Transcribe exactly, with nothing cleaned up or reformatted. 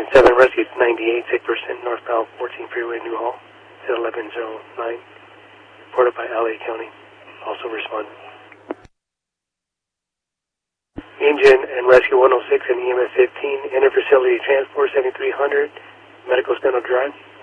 seven, Rescue ninety-eight, sick person, northbound fourteen Freeway, Newhall, at eleven oh nine, reported by L A County, also responded. Engine and Rescue one oh six and E M S fifteen, enter facility transport seventy-three hundred, Medical Center Drive.